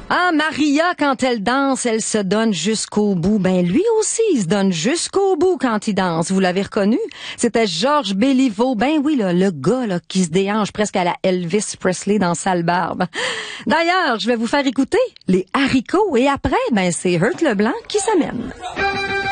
Ah, Maria, quand elle danse, elle se donne jusqu'au bout. Ben, lui aussi, il se donne jusqu'au bout quand il danse. Vous l'avez reconnu? C'était Georges Béliveau. Ben oui, là, le gars là, qui se déhanche presque à la Elvis Presley dans Sale Barbe. D'ailleurs, je vais vous faire écouter les haricots et après, ben c'est Hurt Leblanc qui s'amène.